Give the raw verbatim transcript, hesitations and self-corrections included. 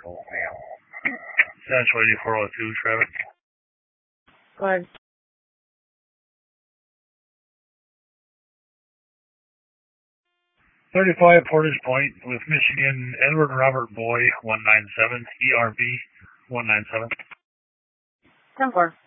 Central eighty-four oh two, traffic. Go ahead. thirty-five Portage Point with Michigan Edward Robert Boy one nine seven, E R B one nine seven. ten four.